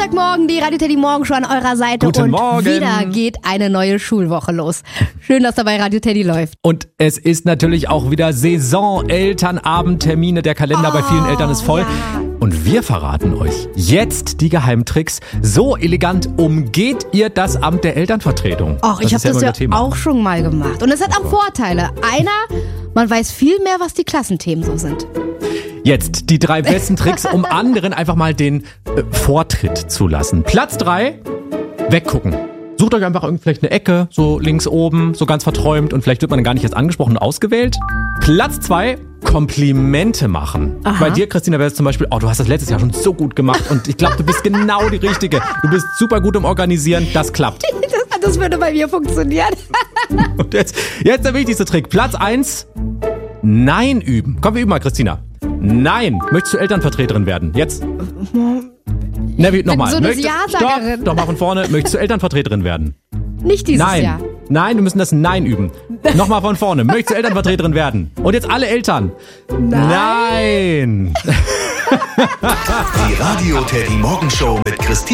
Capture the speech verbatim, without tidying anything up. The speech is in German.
Dienstagmorgen, die Radio Teddy Morgenshow an eurer Seite. Guten und Morgen. wieder geht eine neue Schulwoche los. Schön, dass dabei Radio Teddy läuft. Und es ist natürlich auch wieder Saison, Elternabendtermine, der Kalender bei vielen Eltern ist voll. Ja. Und wir verraten euch jetzt die Geheimtricks. So elegant umgeht ihr das Amt der Elternvertretung. Och, ich habe ist das immer ja unser Thema. auch schon mal gemacht. Und es hat auch Vorteile. Einer, man weiß viel mehr, was die Klassenthemen so sind. Jetzt die drei besten Tricks, um anderen einfach mal den äh, Vortritt zu lassen. Platz drei, weggucken. Sucht euch einfach irgend- vielleicht eine Ecke, so links oben, so ganz verträumt und vielleicht wird man gar nicht erst angesprochen und ausgewählt. Platz zwei, Komplimente machen. Aha. Bei dir, Christina, wäre es zum Beispiel, oh, du hast das letztes Jahr schon so gut gemacht und ich glaube, du bist genau die Richtige. Du bist super gut im Organisieren, das klappt. Das, das würde bei mir funktionieren. Und jetzt, jetzt der wichtigste Trick. Platz eins, Nein üben. Komm, wir üben mal, Christina. Nein. Möchtest du Elternvertreterin werden? Jetzt. Na, wie, nochmal. so eine Möchtest- Ja-Sagerin. Stopp, doch mal von vorne. Möchtest du Elternvertreterin werden? Nicht dieses Nein. Jahr. Nein, wir müssen das Nein üben. Nochmal von vorne. Möchtest du Elternvertreterin werden? Und jetzt alle Eltern. Nein. Die Radio Teddy Morgenshow mit Christina